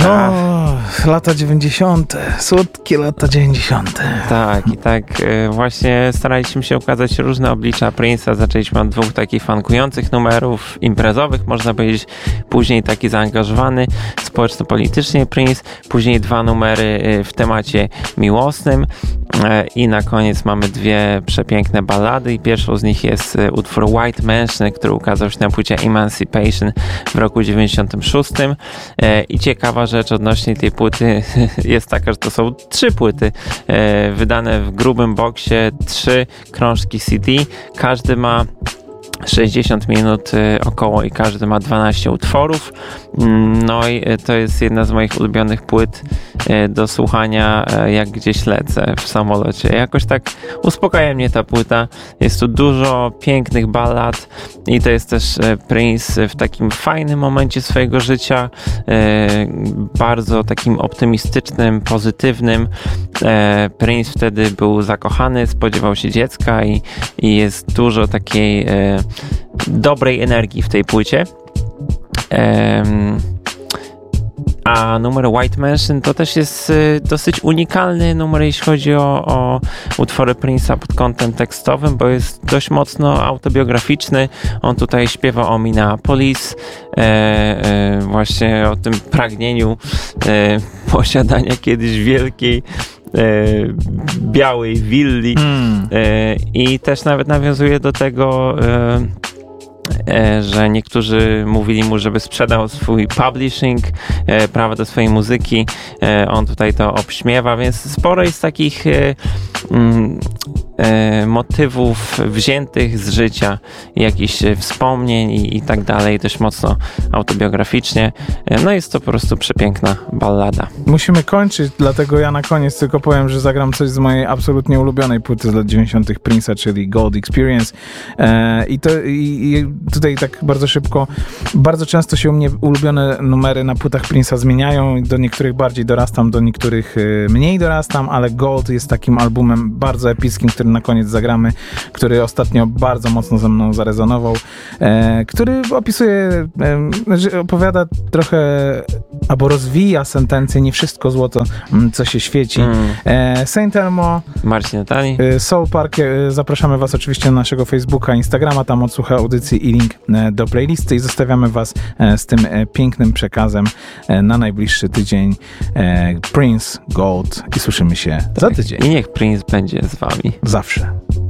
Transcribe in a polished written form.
No, lata 90. Słodkie lata 90. Tak, i tak właśnie staraliśmy się ukazać różne oblicza Prince'a. Zaczęliśmy od 2 takich funkujących numerów, imprezowych, można powiedzieć. Później taki zaangażowany społeczno-politycznie Prince. Później 2 numery w temacie miłosnym. I na koniec mamy 2 przepiękne ballady i pierwszą z nich jest utwór White Mansion, który ukazał się na płycie Emancipation w roku 96. I ciekawa rzecz odnośnie tej płyty jest taka, że to są 3 płyty wydane w grubym boksie, 3 krążki CD. Każdy ma 60 minut około i każdy ma 12 utworów. No i to jest jedna z moich ulubionych płyt do słuchania, jak gdzieś lecę w samolocie. Jakoś tak uspokaja mnie ta płyta. Jest tu dużo pięknych ballad i to jest też Prince w takim fajnym momencie swojego życia, bardzo takim optymistycznym, pozytywnym. Prince wtedy był zakochany, spodziewał się dziecka i jest dużo takiej dobrej energii w tej płycie. A numer White Mansion to też jest dosyć unikalny numer, jeśli chodzi o utwory Prince'a pod kątem tekstowym, bo jest dość mocno autobiograficzny. On tutaj śpiewa o Minneapolis, właśnie o tym pragnieniu posiadania kiedyś wielkiej białej willi i też nawet nawiązuje do tego, że niektórzy mówili mu, żeby sprzedał swój publishing, prawa do swojej muzyki. On tutaj to obśmiewa, więc sporo jest takich motywów wziętych z życia, jakichś wspomnień i tak dalej, dość mocno autobiograficznie. No jest to po prostu przepiękna ballada. Musimy kończyć, dlatego ja na koniec tylko powiem, że zagram coś z mojej absolutnie ulubionej płyty z lat 90. Prince'a, czyli Gold Experience. I tutaj tak bardzo szybko, bardzo często się u mnie ulubione numery na płytach Prince'a zmieniają. Do niektórych bardziej dorastam, do niektórych mniej dorastam, ale Gold jest takim albumem bardzo epickim, który na koniec zagramy, który ostatnio bardzo mocno ze mną zarezonował, który opisuje, opowiada trochę, albo rozwija sentencję, nie wszystko złoto, co się świeci. Saint Elmo, Marcin Natali, Soul Park, zapraszamy was oczywiście na naszego Facebooka, Instagrama, tam odsłucha audycji i link do playlisty i zostawiamy was z tym pięknym przekazem na najbliższy tydzień. Prince, Gold i słyszymy się za tydzień. I niech Prince będzie z wami. Zawsze.